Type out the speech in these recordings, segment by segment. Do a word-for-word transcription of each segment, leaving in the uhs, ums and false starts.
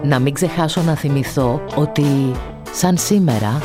Να μην ξεχάσω να θυμηθώ ότι σαν σήμερα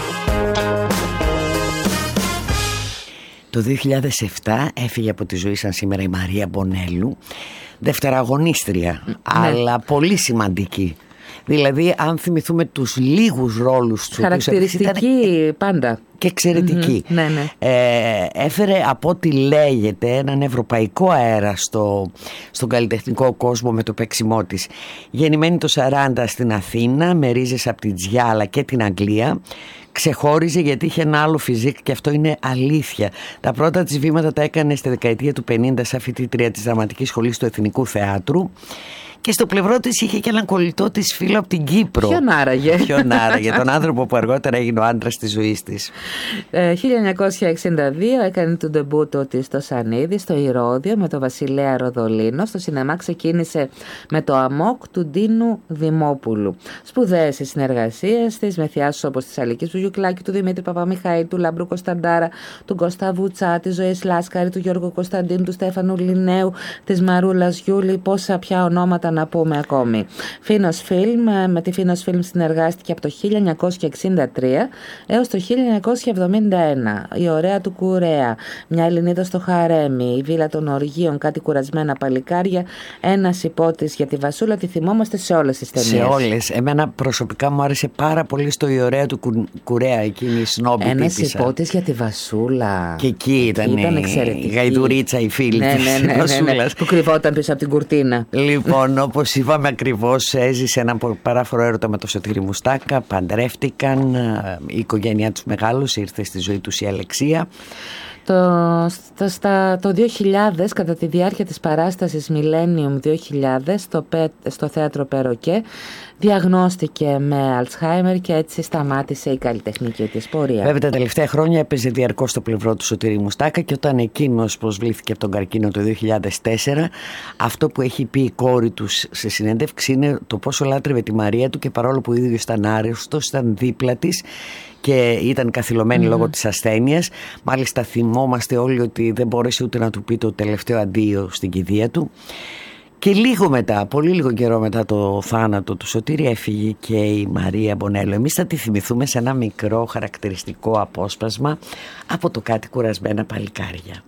το δύο χιλιάδες επτά έφυγε από τη ζωή σαν σήμερα η Μαρία Μπονέλου, δευτεραγωνίστρια, ναι, αλλά πολύ σημαντική. Δηλαδή, αν θυμηθούμε τους λίγους ρόλους του, χαρακτηριστική ήταν πάντα και εξαιρετική. Mm-hmm, ναι, ναι. Ε, έφερε, από ό,τι λέγεται, έναν ευρωπαϊκό αέρα στο, στον καλλιτεχνικό κόσμο με το παίξιμό της. Γεννημένη το σαράντα στην Αθήνα, με ρίζες από την Τζιάλα και την Αγγλία, ξεχώριζε γιατί είχε ένα άλλο φιζίκ, και αυτό είναι αλήθεια. Τα πρώτα της βήματα τα έκανε στη δεκαετία του πενήντα σαν φοιτήτρια της Δραματικής Σχολής του Εθνικού Θεάτρου. Και στο πλευρό της είχε και έναν κολλητό της φίλο από την Κύπρο. Ποιον άραγε? Ποιον άραγε, τον άνθρωπο που αργότερα έγινε ο άντρας της ζωής της. Ε, χίλια εννιακόσια εξήντα δύο έκανε τον ντεμπούτο της στο Σανίδι, στο Ηρώδειο, με το Βασιλέα Ροδολίνο. Στο σινεμά ξεκίνησε με το Αμόκ του Ντίνου Δημόπουλου. Σπουδαίες συνεργασίες της με θειάσους όπως της Αλικής Βουγιουκλάκη, του Δημήτρη Παπαμιχαήλ, του Λάμπρου Κωνσταντάρα, του Κώστα Βουτσά, της Ζωής Λάσκαρη, του Γιώργου Κωνσταντίνου, του Στέφανου Λινέου, της Μαρούλας Γιούλη. Πόσα πια ονόματα να πούμε ακόμη. Φίνος Φιλμ, με τη Φίνος Φιλμ συνεργάστηκε από το χίλια εννιακόσια εξήντα τρία έως το χίλια εννιακόσια εβδομήντα ένα. Η Ωραία του Κουρέα, Μια Ελληνίδα στο Χαρέμι, Η Βίλα των Οργείων, Κάτι κουρασμένα παλικάρια, Ένας υπότης για τη Βασούλα. Τη θυμόμαστε σε όλες τις ταινίες. Σε όλες. Εμένα προσωπικά μου άρεσε πάρα πολύ στο Η Ωραία του Κου... Κουρέα, εκείνη η σνόμπι Ένας τύπησα. υπότης για τη Βασούλα. Και εκεί ήταν, ήταν η γαϊδουρίτσα, η φίλη ναι, της ναι, ναι, ναι, ναι, που κρυβόταν πίσω από την κουρτίνα. Λοιπόν, όπως είπαμε ακριβώς, έζησε ένα παράφορο έρωτα με το Σωτήρη Μουστάκα, παντρεύτηκαν, η οικογένειά τους μεγάλωσε, ήρθε στη ζωή τους η Αλεξία. Το, στα, στα, το δύο χιλιάδες, κατά τη διάρκεια της παράστασης Millennium δύο χιλιάδες στο, στο θέατρο Περοκέ, διαγνώστηκε με Αλτσχάιμερ και έτσι σταμάτησε η καλλιτεχνική της πορεία. Βέβαια τα τελευταία χρόνια έπαιζε διαρκώς στο πλευρό του Σωτήρη Μουστάκα, και όταν εκείνος προσβλήθηκε από τον καρκίνο το δύο χιλιάδες τέσσερα, αυτό που έχει πει η κόρη του σε συνέντευξη είναι το πόσο λάτρευε τη Μαρία του, και παρόλο που ο ίδιος ήταν άρρωστος, ήταν δίπλα της και ήταν καθυλωμένη mm. λόγω της ασθένειας. Μάλιστα θυμόμαστε όλοι ότι δεν μπόρεσε ούτε να του πει το τελευταίο αντίο στην κηδεία του. Και λίγο μετά, πολύ λίγο καιρό μετά το θάνατο του Σωτήρη, έφυγε και η Μαρία Μπονέλου. Εμείς θα τη θυμηθούμε σε ένα μικρό χαρακτηριστικό απόσπασμα από το Κάτι κουρασμένα παλικάρια.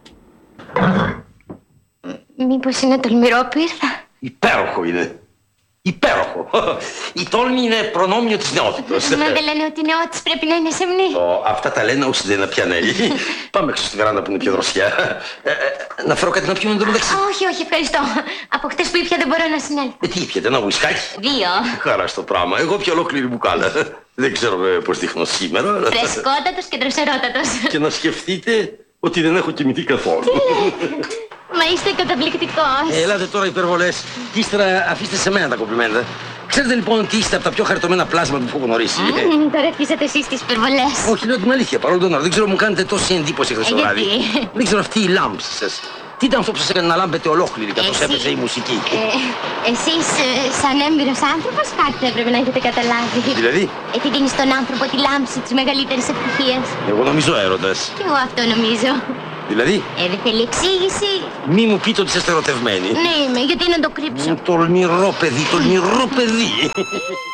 Μήπως είναι τολμηρό που ήρθα? Υπέροχο είναι. Υπέροχο. Η τόλμη είναι προνόμιο της νεότητος. Μα δεν λένε ότι η νεότης πρέπει να είναι σεμνή? Oh, αυτά τα λένε όσοι δεν είναι πια νέοι. Πάμε έξω στη βεράντα που είναι πιο δροσιά. Ε, ε, να φέρω κάτι να πιούμε εντωμεταξύ? Όχι, όχι, ευχαριστώ. Από χτες που ήπια δεν μπορώ να συνέλθω. Ε, τι ήπιατε, ένα ουισκάκι? Δύο. Χαρά στο πράγμα. Εγώ πια ολόκληρη μπουκάλα. Δεν ξέρω πώς δείχνω σήμερα. Φρεσκότατος και δροσερότατος. Και να σκεφτείτε ότι δεν έχω κοιμηθεί καθόλου. Μα είστε καταπληκτικός. Ε, ελάτε τώρα υπερβολές. Και ύστερα αφήστε σε μένα τα κομπλιμέντα. Ξέρετε λοιπόν ότι είστε από τα πιο χαριτωμένα πλάσματα που έχω γνωρίσει. Mm, τώρα αρχίσατε εσείς τις υπερβολές. Όχι, λέω την αλήθεια. Παρόλο τον όρο. Δεν ξέρω, μου κάνετε τόση εντύπωση χθες το βράδυ. Δεν ξέρω αυτή η λάμψη σας. Τι ήταν αυτό που σας έκανε να λάμπετε ολόκληρη καθώς έπαιζε η μουσική? Ε, εσείς, σαν έμπειρος άνθρωπος, κάτι θα έπρεπε να έχετε καταλάβει. Δηλαδή? Ε, τι δίνει στον άνθρωπο τη λάμψη της μεγαλύτερης ευτυχίας. Εγώ νομίζω έρωτας. Κι εγώ αυτό νομίζω. Δηλαδή? Ε, δεν θέλει εξήγηση. Μη μου πείτε ότι είστε ερωτευμένοι. Ναι, είμαι, γιατί να το κρύψω. Τολμηρό παιδί, τολμηρό παιδί.